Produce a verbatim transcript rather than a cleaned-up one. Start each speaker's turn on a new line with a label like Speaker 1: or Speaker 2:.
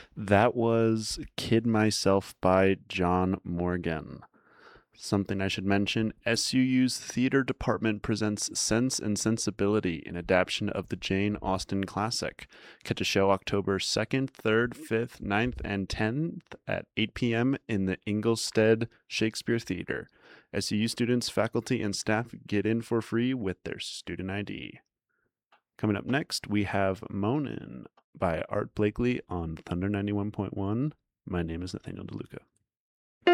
Speaker 1: That was Kid Myself by John Morgan. Something I should mention, S U U's theater department presents Sense and Sensibility, an adaptation of the Jane Austen classic. Catch a show October second, third, fifth, ninth, and tenth at eight p.m. in the Inglestead Shakespeare Theater. S U U students, faculty, and staff get in for free with their student I D. Coming up next, we have Moanin' by Art Blakely on Thunder ninety-one point one. My name is Nathaniel DeLuca.